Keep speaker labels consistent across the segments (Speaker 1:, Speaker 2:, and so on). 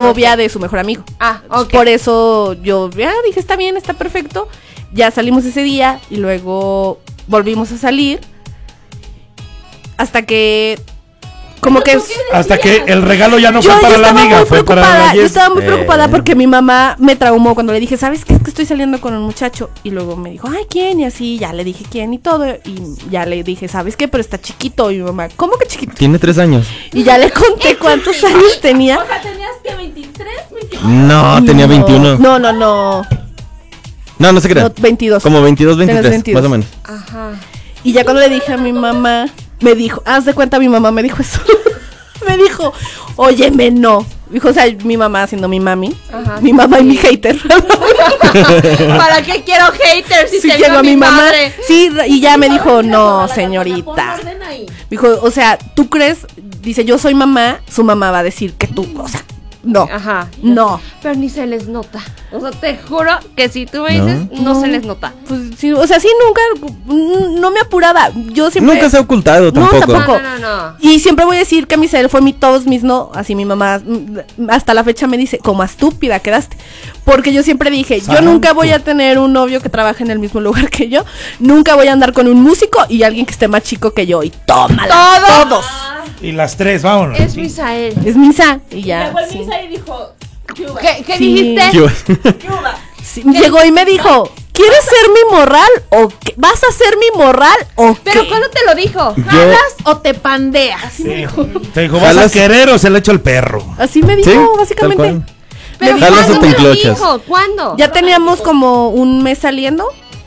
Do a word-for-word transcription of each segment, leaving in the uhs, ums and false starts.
Speaker 1: novia okay. de su mejor amigo.
Speaker 2: Ah, ok.
Speaker 1: Por eso yo ya dije, está bien, está perfecto. Ya salimos ese día y luego volvimos a salir. Hasta que... Como que...
Speaker 3: Hasta que el regalo ya no
Speaker 1: yo,
Speaker 3: fue para la amiga, fue para la
Speaker 1: Yo estaba muy
Speaker 3: eh.
Speaker 1: preocupada porque mi mamá me traumó cuando le dije, ¿sabes qué? Es que estoy saliendo con un muchacho. Y luego me dijo, ay, ¿quién? Y así, ya le dije quién y todo. Y ya le dije, ¿sabes qué? Pero está chiquito. Y mi mamá, ¿cómo que chiquito?
Speaker 4: Tiene tres años.
Speaker 1: Y ya le conté cuántos años tenía.
Speaker 5: O sea, ¿tenías que veintitrés, veinticuatro?
Speaker 4: No, tenía
Speaker 1: no,
Speaker 4: veintiuno.
Speaker 1: No, no, no.
Speaker 4: No, no se crea.
Speaker 1: No, veintidós.
Speaker 4: Como veintidós, veintitrés,
Speaker 1: veintidós.
Speaker 4: más o menos.
Speaker 1: Ajá. Y ya cuando le dije a mi mamá, me dijo, haz de cuenta, mi mamá me dijo eso. Me dijo, óyeme, no. Dijo, o sea, mi mamá siendo mi mami. Ajá. Mi mamá y mi hater.
Speaker 2: ¿Para qué quiero haters si
Speaker 1: sí,
Speaker 2: tengo a mi, mi mamá? Madre?
Speaker 1: Sí, y ya me dijo, no, señorita. Dijo, o sea, ¿tú crees? Dice, yo soy mamá, su mamá va a decir que tú, o sea, no.
Speaker 2: Ajá.
Speaker 1: No.
Speaker 2: Pero ni se les nota. O sea, te juro que si tú me dices, no, no, no se les nota.
Speaker 1: Pues sí, o sea, sí, nunca, no me apuraba. Yo siempre.
Speaker 4: Nunca se ha ocultado tampoco.
Speaker 1: No, tampoco.
Speaker 2: No, no, no.
Speaker 1: Y siempre voy a decir que mi cel fue mi todos mis no. Así mi mamá hasta la fecha me dice, como estúpida quedaste. Porque yo siempre dije, Santo. Yo nunca voy a tener un novio que trabaje en el mismo lugar que yo. Nunca voy a andar con un músico y alguien que esté más chico que yo. Y tómala.
Speaker 2: Todos.
Speaker 1: Todos.
Speaker 3: Y las tres, vámonos.
Speaker 2: Es Misael.
Speaker 1: Es Misa. Y ya.
Speaker 5: Y llegó el
Speaker 1: sí.
Speaker 5: Misa y dijo,
Speaker 2: ¿qué, ¿qué
Speaker 1: sí.
Speaker 2: dijiste?
Speaker 5: ¿Qué
Speaker 1: sí, llegó y me dijo, ¿quieres ser mi morral o qué? ¿Vas a ser mi morral o qué?
Speaker 2: ¿Pero cuándo te lo dijo?
Speaker 1: ¿Jalas o te pandeas? Así
Speaker 3: sí.
Speaker 1: me dijo.
Speaker 3: Te dijo, ¿vas a querer o se le echo el perro?
Speaker 1: Así me dijo,
Speaker 4: ¿sí?
Speaker 1: básicamente.
Speaker 2: ¿Pero
Speaker 4: ¿Jalas
Speaker 2: cuándo
Speaker 4: o te
Speaker 2: te lo
Speaker 4: enclochas?
Speaker 2: dijo? ¿Cuándo?
Speaker 1: Ya teníamos como un mes saliendo.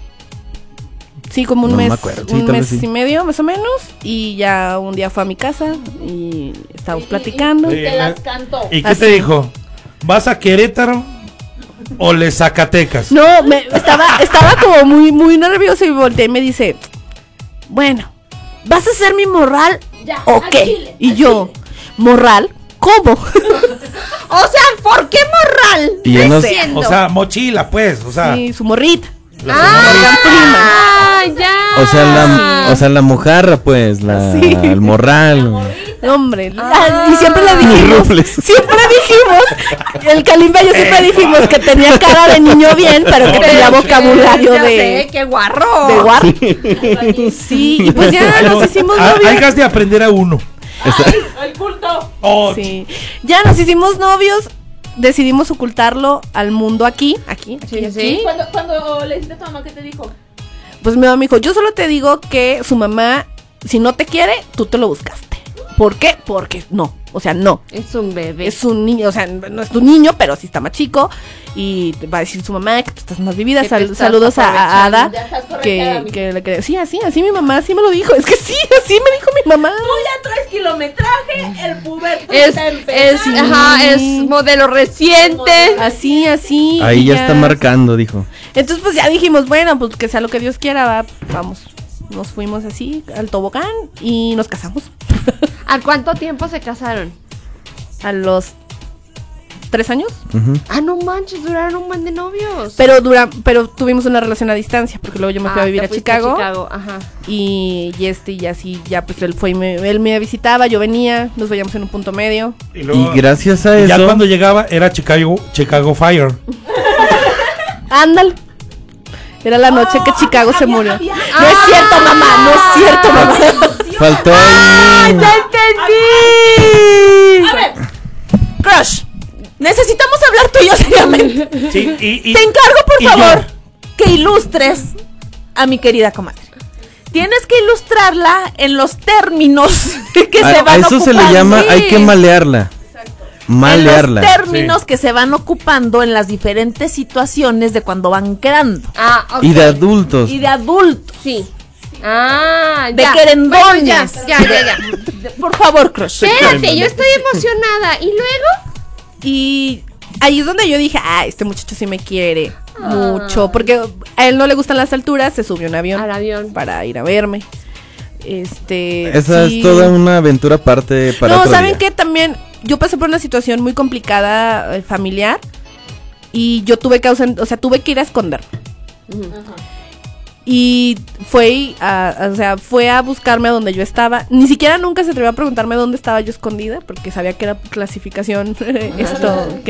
Speaker 1: Sí, como un
Speaker 4: no
Speaker 1: mes,
Speaker 4: me acuerdo. Sí,
Speaker 1: un mes
Speaker 4: sí.
Speaker 1: y medio más o menos. Y ya un día fue a mi casa y estábamos platicando.
Speaker 5: Y, y, y te las cantó.
Speaker 3: ¿Y qué
Speaker 1: así.
Speaker 3: te dijo? ¿Vas a Querétaro o le Zacatecas?
Speaker 1: No, me, estaba, estaba como muy, muy nervioso y volteé y me dice, bueno, ¿vas a ser mi morral
Speaker 5: ya,
Speaker 1: o qué?
Speaker 5: Chile,
Speaker 1: y yo,
Speaker 5: Chile.
Speaker 1: ¿morral? ¿Cómo?
Speaker 2: O sea, ¿por qué morral?
Speaker 4: Y ya nos-
Speaker 3: O sea, mochila, pues, o sea.
Speaker 1: Sí, su morrita.
Speaker 2: Ah, ya.
Speaker 4: O sea, la, o sea, la mojarra, pues, la,
Speaker 1: Sí.
Speaker 4: el morral.
Speaker 1: No, hombre,
Speaker 2: Ah.
Speaker 1: y siempre le dijimos,
Speaker 4: Rufles.
Speaker 1: siempre dijimos, el Kalimba y yo siempre dijimos que tenía cara de niño bien, pero que tenía vocabulario
Speaker 2: Ya
Speaker 1: de,
Speaker 2: sé, qué guarro.
Speaker 1: de guar. Sí, y pues ya
Speaker 3: Ay,
Speaker 1: nos
Speaker 3: no,
Speaker 1: hicimos
Speaker 3: hay-
Speaker 1: novios.
Speaker 3: Hay gas de aprender a uno.
Speaker 5: ¡Ay, el culto!
Speaker 3: Oh,
Speaker 1: Sí, ya nos hicimos novios, decidimos ocultarlo al mundo aquí, aquí, aquí,
Speaker 2: Sí,
Speaker 1: aquí.
Speaker 2: sí.
Speaker 5: Cuando, cuando le dijiste a tu mamá, ¿qué te dijo?
Speaker 1: Pues mi mamá me dijo, yo solo te digo que su mamá, si no te quiere, tú te lo buscaste. ¿Por qué? Porque no, o sea, no.
Speaker 2: Es un bebé.
Speaker 1: Es un niño, o sea, no es tu niño, pero sí está más chico. Y te va a decir su mamá que tú estás más vivida.
Speaker 2: Que te
Speaker 1: Sal-
Speaker 2: estás
Speaker 1: saludos a, a Ada.
Speaker 5: Ya estás correcta,
Speaker 1: Que,
Speaker 5: Gaby.
Speaker 1: que, le que sí, así, así mi mamá, así me lo dijo. Es que sí, así me dijo mi mamá.
Speaker 5: Tú ya traes kilometraje, el puberto
Speaker 2: Es,
Speaker 5: está
Speaker 2: es,
Speaker 5: empezando.
Speaker 2: ajá, es modelo reciente.
Speaker 1: Así, así.
Speaker 4: Ahí
Speaker 1: y
Speaker 4: ya está marcando, dijo.
Speaker 1: Entonces, pues ya dijimos, bueno, pues que sea lo que Dios quiera, va, vamos. Nos fuimos así al tobogán y nos casamos.
Speaker 2: ¿A cuánto tiempo se casaron?
Speaker 1: A los tres años.
Speaker 4: Ujú.
Speaker 2: Ah, no manches, duraron un buen de novios.
Speaker 1: Pero dura, pero tuvimos una relación a distancia, porque luego yo me fui
Speaker 2: Ah,
Speaker 1: a vivir
Speaker 2: te
Speaker 1: a
Speaker 2: fuiste
Speaker 1: Chicago.
Speaker 2: Chicago, ajá.
Speaker 1: Y, y este, y así, ya pues él fue y me, él me visitaba, yo venía, nos veíamos en un punto medio.
Speaker 3: Y, luego-
Speaker 4: Y gracias a
Speaker 3: y ya
Speaker 4: eso.
Speaker 3: cuando llegaba era Chicago, Chicago Fire.
Speaker 1: Ándale. Era la noche que Chicago se
Speaker 5: había-
Speaker 1: murió.
Speaker 5: había-
Speaker 1: No es cierto, mamá, no es cierto, mamá.
Speaker 4: Faltó ahí.
Speaker 2: ¡Ya entendí!
Speaker 5: A ver,
Speaker 1: Crush, necesitamos hablar tú y yo seriamente.
Speaker 3: Sí, y, y-
Speaker 6: Te encargo, por
Speaker 3: y
Speaker 6: favor,
Speaker 3: yo.
Speaker 6: que ilustres a mi querida comadre. Tienes que ilustrarla en los términos que se
Speaker 4: A,
Speaker 6: van
Speaker 4: a eso se le
Speaker 6: ocupando.
Speaker 4: llama, hay que malearla.
Speaker 6: En los
Speaker 4: Malearla.
Speaker 6: términos
Speaker 3: Sí.
Speaker 6: que se van ocupando en las diferentes situaciones de cuando van quedando.
Speaker 2: Ah, ok.
Speaker 4: Y de adultos.
Speaker 6: Y de adultos.
Speaker 2: Sí. Ah,
Speaker 6: De
Speaker 2: ya.
Speaker 6: querendones.
Speaker 2: Bueno, ya, ya, ya, ya.
Speaker 6: Por favor, crush.
Speaker 2: Espérate, yo estoy emocionada. ¿Y luego?
Speaker 1: Y ahí es donde yo dije, ah, este muchacho sí me quiere mucho. Porque a él no le gustan las alturas, se subió a un avión.
Speaker 2: Al avión.
Speaker 1: Para ir a verme. Este.
Speaker 4: Esa
Speaker 1: sí.
Speaker 4: es toda una aventura aparte para
Speaker 1: No,
Speaker 4: otro
Speaker 1: ¿saben
Speaker 4: día.
Speaker 1: qué? También yo pasé por una situación muy complicada eh, familiar y yo tuve que ausen- o sea, tuve que ir a esconderme. Y fue a, a- o sea, fue a buscarme a donde yo estaba. Ni siquiera nunca se atrevió a preguntarme dónde estaba yo escondida, porque sabía que era clasificación esto que